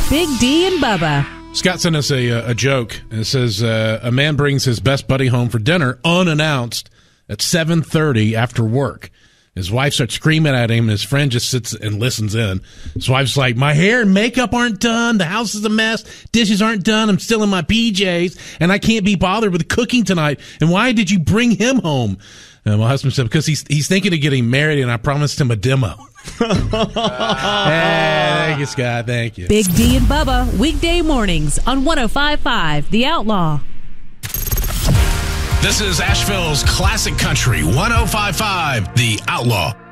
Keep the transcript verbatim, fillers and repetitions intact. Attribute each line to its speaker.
Speaker 1: Big D and Bubba.
Speaker 2: Scott sent us a, a joke. It says uh, a man brings his best buddy home for dinner unannounced at seven thirty after work. His wife starts screaming at him. His friend just sits and listens in. His wife's like, my hair and makeup aren't done. The house is a mess. Dishes aren't done. I'm still in my P Js, and I can't be bothered with cooking tonight. And why did you bring him home? And my husband said, because he's he's thinking of getting married, and I promised him a demo. Hey, thank you, Scott. Thank you.
Speaker 1: Big D and Bubba, weekday mornings on one oh five point five The Outlaw.
Speaker 3: This is Asheville's Classic Country one oh five point five The Outlaw.